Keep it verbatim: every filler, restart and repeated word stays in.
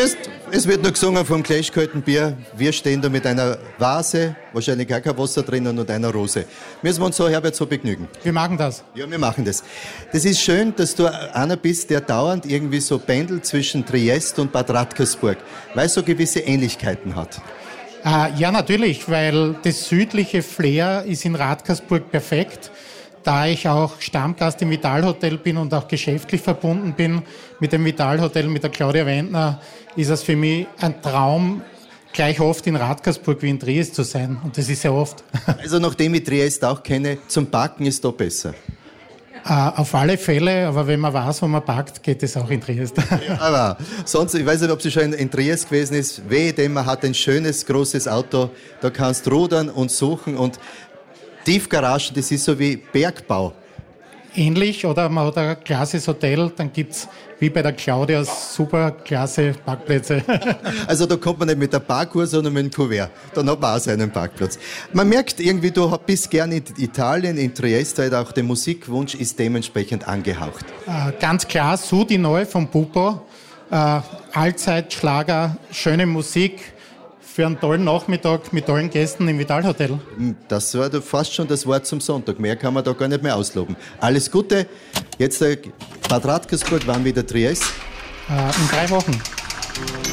Das, es wird nur gesungen vom gleichkalten Bier. Wir stehen da mit einer Vase, wahrscheinlich gar kein Wasser drinnen und einer Rose. Müssen wir uns so, Herbert, so begnügen? Wir machen das. Ja, wir machen das. Das ist schön, dass du einer bist, der dauernd irgendwie so pendelt zwischen Triest und Bad Radkersburg, weil es so gewisse Ähnlichkeiten hat. Äh, ja, natürlich, weil das südliche Flair ist in Radkersburg perfekt. Da ich auch Stammgast im Vital-Hotel bin und auch geschäftlich verbunden bin mit dem Vital-Hotel, mit der Claudia Wendner, ist es für mich ein Traum, gleich oft in Radkersburg wie in Triest zu sein. Und das ist sehr oft. Also nachdem ich Triest auch kenne, zum Parken ist da besser. Äh, auf alle Fälle, aber wenn man weiß, wo man parkt, geht es auch in Triest. Ja, aber sonst, ich weiß nicht, ob sie schon in Triest gewesen ist, wehe dem, man hat ein schönes, großes Auto, da kannst rudern und suchen und Tiefgaragen, das ist so wie Bergbau. Ähnlich, oder man hat ein klasse Hotel, dann gibt's wie bei der Claudia super klasse Parkplätze. Also da kommt man nicht mit der Parkuhr, sondern mit dem Kuvert. Dann hat man auch seinen Parkplatz. Man merkt irgendwie, du bist gerne in Italien, in Triest, weil auch der Musikwunsch ist dementsprechend angehaucht. Äh, ganz klar, Sudi Neu von Pupo, äh, Allzeitschlager, schöne Musik, für einen tollen Nachmittag mit tollen Gästen im Vital-Hotel. Das war fast schon das Wort zum Sonntag. Mehr kann man da gar nicht mehr ausloben. Alles Gute. Jetzt äh, Bad Radkersburg, wann wieder Triest? Äh, in drei Wochen.